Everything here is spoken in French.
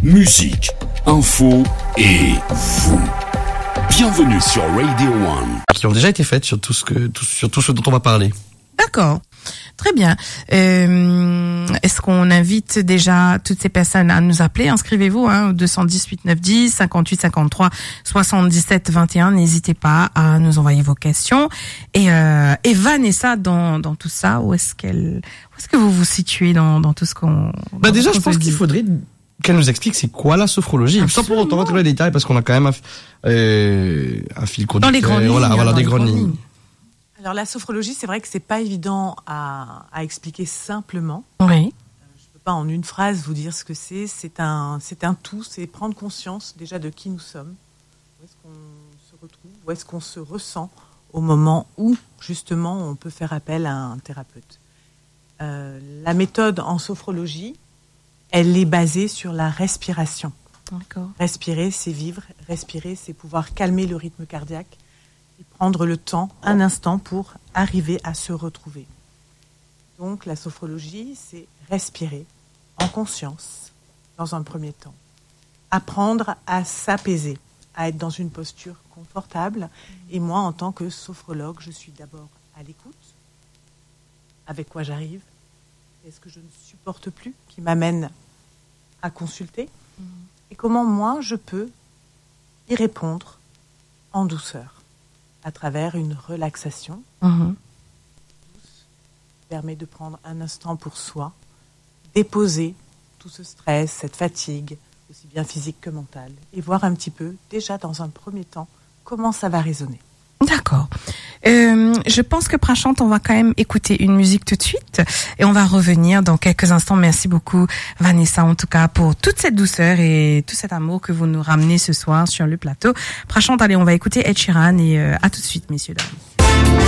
musique, info et vous. Bienvenue sur Radio One. Qui ont déjà été faites sur tout ce dont on va parler. D'accord. Très bien. Est-ce qu'on invite déjà toutes ces personnes à nous appeler? Inscrivez-vous au 210 890 58 53 77 21. N'hésitez pas à nous envoyer vos questions. Et Vanessa, dans tout ça, où est-ce que vous vous situez dans tout ce qu'on... Déjà, je pense qu'il faudrait qu'elle nous explique c'est quoi la sophrologie. Absolument. Sans pour autant rentrer dans les détails, parce qu'on a quand même un fil conducteur. Dans les grandes lignes. Voilà, des grandes lignes. Alors la sophrologie, c'est vrai que c'est pas évident à expliquer simplement. Oui. Je peux pas en une phrase vous dire ce que c'est. C'est un tout. C'est prendre conscience déjà de qui nous sommes. Où est-ce qu'on se retrouve, où est-ce qu'on se ressent au moment où justement on peut faire appel à un thérapeute. La méthode en sophrologie, elle est basée sur la respiration. D'accord. Respirer, c'est vivre. Respirer, c'est pouvoir calmer le rythme cardiaque. Et prendre le temps, un instant, pour arriver à se retrouver. Donc la sophrologie, c'est respirer en conscience, dans un premier temps. Apprendre à s'apaiser, à être dans une posture confortable. Et moi, en tant que sophrologue, je suis d'abord à l'écoute. Avec quoi j'arrive? Qu'est-ce que je ne supporte plus qui m'amène à consulter? Et comment moi, je peux y répondre en douceur, à travers une relaxation douce, qui permet de prendre un instant pour soi, déposer tout ce stress, cette fatigue, aussi bien physique que mentale, et voir un petit peu, déjà dans un premier temps, comment ça va résonner. D'accord. Je pense que Prachante, on va quand même écouter une musique tout de suite et on va revenir dans quelques instants. Merci beaucoup Vanessa, en tout cas, pour toute cette douceur et tout cet amour que vous nous ramenez ce soir sur le plateau. Prachante, allez, on va écouter Ed Sheeran et à tout de suite, messieurs, dames.